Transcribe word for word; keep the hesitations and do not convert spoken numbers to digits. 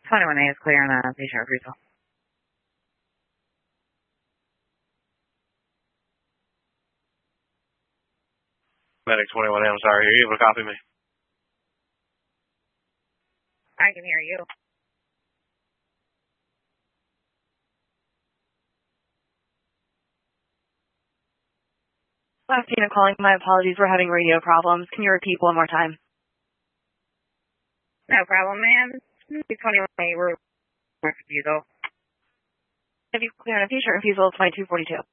twenty-one A is clear on a patient refusal. Medic twenty-one A, I'm sorry. Are you able to copy me? I can hear you. Last Tina calling. My apologies. We're having radio problems. Can you repeat one more time? No problem, ma'am. twenty-one A, we're refusal. If you clear on a patient refusal, twenty-two forty-two.